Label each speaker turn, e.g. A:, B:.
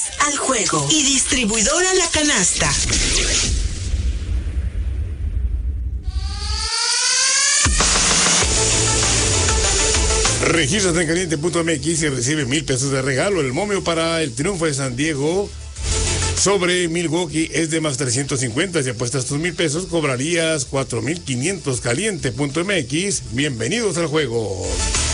A: Al juego y distribuidora La Canasta.
B: Regístrate en caliente.mx y recibe 1,000 pesos de regalo. El momio para el triunfo de San Diego sobre Milwaukee es de más 350. Si apuestas tus 1,000 pesos, cobrarías 4,500. Caliente.mx. Bienvenidos al juego.